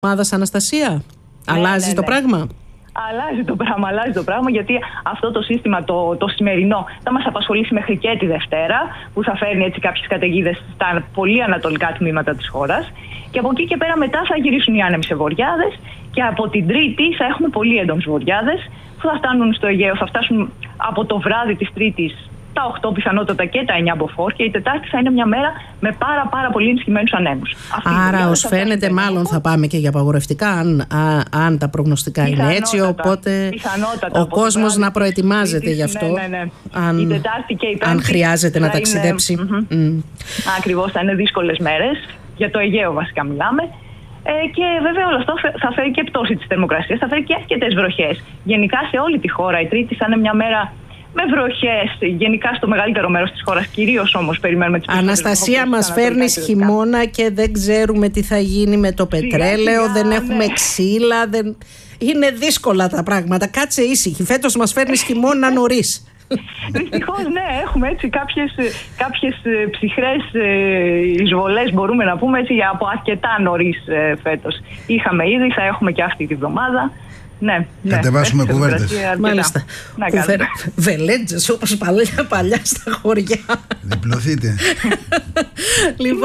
ομάδας, Αναστασία. Αλλάζει το πράγμα. Αλλάζει το πράγμα, γιατί αυτό το σύστημα το σημερινό θα μας απασχολήσει μέχρι και τη Δευτέρα, που θα φέρνει έτσι κάποιες καταιγίδες στα πολύ ανατολικά τμήματα της χώρας. Και από εκεί και πέρα μετά θα γυρίσουν οι άνεμοι σε βοριάδες, και από την Τρίτη θα έχουμε πολύ έντονες βοριάδες που θα φτάνουν στο Αιγαίο. Θα φτάσουν από το βράδυ της Τρίτης τα 8 πιθανότατα και τα 9 μποφόρ, και η Τετάρτη θα είναι μια μέρα με πάρα πολύ ενισχυμένους ανέμους. Άρα, ως φαίνεται, μάλλον θα πάμε και για απαγορευτικά, αν τα προγνωστικά είναι έτσι. Οπότε ο κόσμος να προετοιμάζεται γι' αυτό. Ναι. Αν, η Τετάρτη και η Πέμπτη, αν χρειάζεται να ταξιδέψει. Ακριβώς, θα είναι δύσκολες μέρες. Για το Αιγαίο βασικά μιλάμε. Και βέβαια όλο αυτό θα φέρει και πτώση της θερμοκρασίας, θα φέρει και αρκετές βροχές. Γενικά σε όλη τη χώρα η Τρίτη θα είναι μια μέρα με βροχές, γενικά στο μεγαλύτερο μέρος της χώρας, κυρίως όμως περιμένουμε τις περισσότερες. Αναστασία, μας φέρνεις χειμώνα και δεν ξέρουμε τι θα γίνει με το πετρέλαιο, δεν έχουμε ξύλα, είναι δύσκολα τα πράγματα. Κάτσε ήσυχη, φέτος μας φέρνεις χειμώνα νωρίς. Δυστυχώς, ναι, έχουμε έτσι κάποιες ψυχρές εισβολές, μπορούμε να πούμε, έτσι, από αρκετά νωρίς φέτος. Είχαμε ήδη, θα έχουμε και αυτή τη βδομάδα. Ναι. Κατεβάσουμε κουβέρτες. Μάλιστα. Βελέτζες όπως παλιά στα χωριά. Διπλωθείτε. Λοιπόν,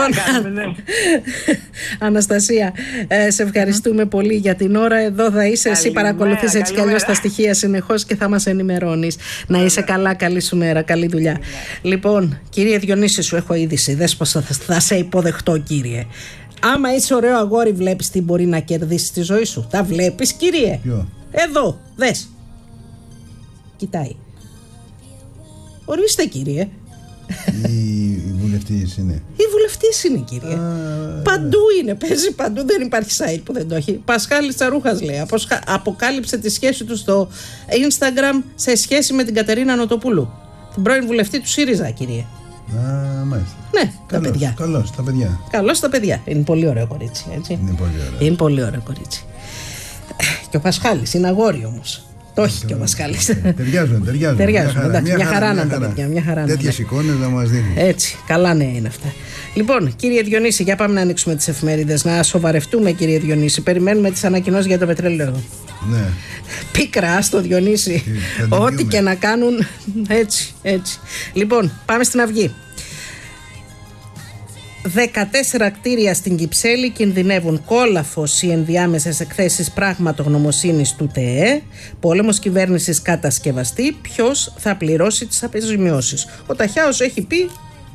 Αναστασία, σε ευχαριστούμε πολύ για την ώρα. Εδώ θα είσαι, εσύ παρακολουθείς έτσι κι αλλιώς τα στοιχεία συνεχώς και θα μας ενημερώνεις. Να είσαι καλά, καλή σου μέρα, καλή δουλειά. Λοιπόν, κύριε Διονύση, σου έχω είδηση. Δες πως θα σε υποδεχτώ, κύριε. Άμα είσαι ωραίο αγόρι, βλέπεις τι μπορεί να κερδίσεις στη ζωή σου. Τα βλέπεις, κύριε? Ποιο? Εδώ, δες. Κοιτάει. Ορίστε, κύριε. Η βουλευτής είναι. Η βουλευτής είναι, κύριε. Παντού είναι, παίζει παντού. Δεν υπάρχει site που δεν το έχει. Πασχάλης Τσαρούχας λέει. Αποκάλυψε τη σχέση του στο Instagram σε σχέση με την Κατερίνα Νοτοπούλου, την πρώην βουλευτή του ΣΥΡΙΖΑ, κύριε. Μάλιστα. Ναι, τα παιδιά. Καλώς τα παιδιά. Είναι πολύ ωραίο κορίτσι, έτσι. Είναι πολύ ωραίο κορίτσι. Και ο Πασχάλης είναι αγόρι όμως. Το έχει και ο Πασχάλης. Ταιριάζουν. Μια χαρά να τα παιδιά. Τέτοιες εικόνες να μας δίνουν. Έτσι, καλά νέα είναι αυτά. Λοιπόν, κύριε Διονύση, για πάμε να ανοίξουμε τις εφημερίδες. Να σοβαρευτούμε, κύριε Διονύση. Περιμένουμε τις ανακοινώσεις για το πετρέλαιο. Ναι. Πίκρα στο Διονύση. Ό,τι και να κάνουν. Έτσι. Λοιπόν, πάμε στην Αυγή. 14 κτίρια στην Κυψέλη κινδυνεύουν κόλαφος οι ενδιάμεσες εκθέσεις πραγματογνωμοσύνης του ΤΕΕ. Πόλεμος κυβέρνησης κατασκευαστή. Ποιος θα πληρώσει τις αποζημιώσεις? Ο Ταχιάος έχει πει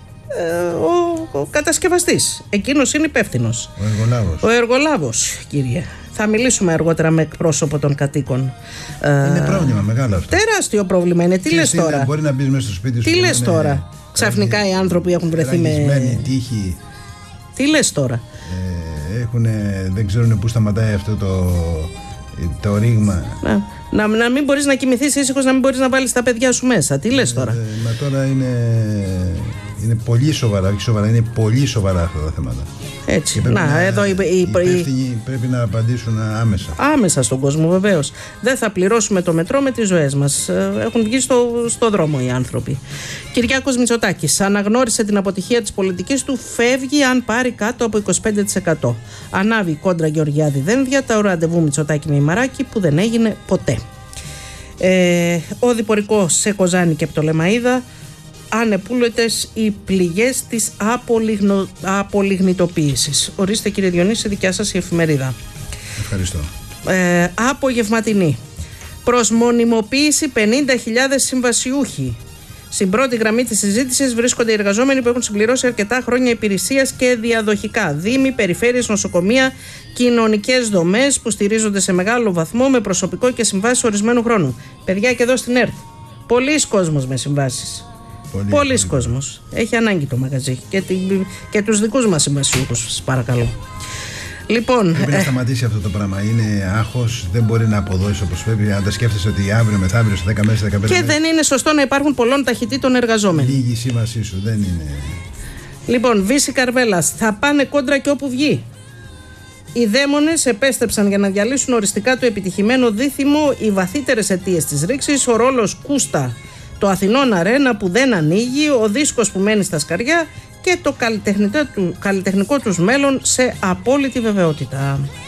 ο κατασκευαστής. Εκείνος είναι υπεύθυνος. Ο εργολάβος, κύριε. Θα μιλήσουμε αργότερα με εκπρόσωπο των κατοίκων. Είναι πρόβλημα μεγάλο αυτό. Τεράστιο πρόβλημα είναι. Τι λες τώρα? Μπορεί να μπει μέσα στο σπίτι σου. Τι λες τώρα? Ξαφνικά οι άνθρωποι έχουν βρεθεί με τύχη. Τι λες τώρα? Δεν ξέρουν πού σταματάει αυτό το ρήγμα. Να μην μπορείς να κοιμηθείς ήσυχος, να μην μπορείς να βάλεις τα παιδιά σου μέσα. Τι λες τώρα? Μα τώρα είναι πολύ σοβαρά. Όχι σοβαρά, είναι πολύ σοβαρά αυτά τα θέματα. Έτσι. Εδώ οι υπεύθυνοι πρέπει να απαντήσουν άμεσα. Άμεσα στον κόσμο, βεβαίως. Δεν θα πληρώσουμε το μετρό με τις ζωές μας. Έχουν βγει στο δρόμο οι άνθρωποι. Κυριάκος Μητσοτάκης αναγνώρισε την αποτυχία της πολιτικής του. Φεύγει αν πάρει κάτω από 25%. Ανάβει η κόντρα Γεωργιάδη Δένδια. Το ραντεβού Μητσοτάκη με Ημαράκη που δεν έγινε ποτέ. Ο διπορικός σε Κοζάνη και Πτολεμαΐδα. Ανεπούλωτες οι πληγές της απολιγνητοποίησης. Ορίστε, κύριε Διονύση, δικιά σας η εφημερίδα. Ευχαριστώ. Απογευματινή. Προς μονιμοποίηση 50.000 συμβασιούχοι. Στην πρώτη γραμμή της συζήτησης βρίσκονται οι εργαζόμενοι που έχουν συμπληρώσει αρκετά χρόνια υπηρεσίας και διαδοχικά. Δήμοι, περιφέρειες, νοσοκομεία, κοινωνικές δομές που στηρίζονται σε μεγάλο βαθμό με προσωπικό και συμβάσεις ορισμένου χρόνου. Παιδιά, και εδώ στην ΕΡΤ. Πολλοί κόσμος με συμβάσεις. Πολλοί κόσμος. Έχει ανάγκη το μαγαζί και τους δικούς μας συμβασιούχους, σας παρακαλώ. Λοιπόν, πρέπει να σταματήσει αυτό το πράγμα. Είναι άγχος, δεν μπορεί να αποδώσει όπως πρέπει. Αν τα σκέφτεσαι ότι αύριο μεθαύριο, σε 10 μέρες, 15 και δεν είναι σωστό να υπάρχουν πολλών ταχυτήτων εργαζόμενοι. Λίγη σύμβασή σου, δεν είναι. Λοιπόν, Βύση Καρβέλας, θα πάνε κόντρα και όπου βγει. Οι δαίμονες επέστρεψαν για να διαλύσουν οριστικά το επιτυχημένο δίθυμο, οι βαθύτερες αιτίες της ρήξης, ο ρόλος Κούστα, το Αθηνών Αρένα που δεν ανοίγει, ο δίσκος που μένει στα σκαριά και το καλλιτεχνικό τους μέλλον σε απόλυτη βεβαιότητα.